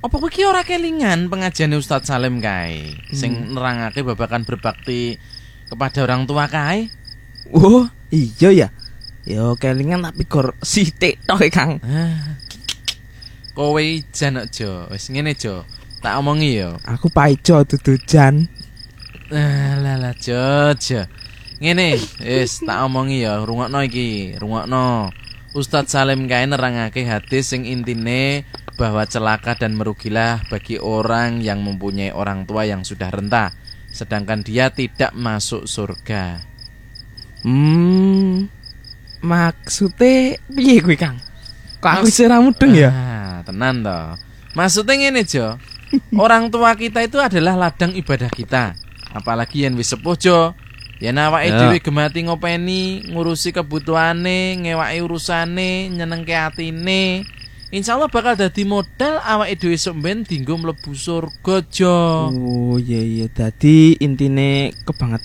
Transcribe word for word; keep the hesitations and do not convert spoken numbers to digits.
Apa kowe iki ora kelingan pengajiane Ustaz Salim kae sing hmm. nerangake babakan berbakti kepada orang tua kae? Oh, iya ya. Yo kelingan tapi gor sithik tok e, Kang. Kowe jan aja. Wis ngene, Jo. Tak omongi yo. Aku paijo dudu jan. Ah, lah lah, Jo, Jo. Ngene, wis tak omongi ya, rungokno iki, rungokno. Ustaz Salim kae nerangake hadis sing intine bahwa celaka dan merugilah bagi orang yang mempunyai orang tua yang sudah renta, sedangkan dia tidak masuk surga. Hmm. Maksude piye kuwi, Kang? Kok aku isih ra mudeng ya? Ah, tenan to. Maksudnya ngene, Jo. Orang tua kita itu adalah ladang ibadah kita. Apalagi yen wis sepuh, Jo. Yen awake dhewe gemati ngopeni, ngurusi kebutuhane, ngewaki urusane, nyenengke atine, insyaallah bakal dadi modal awake dhewe sok ben dienggo mlebu surga, Jo. Oh iya iya, dadi intine kebangetan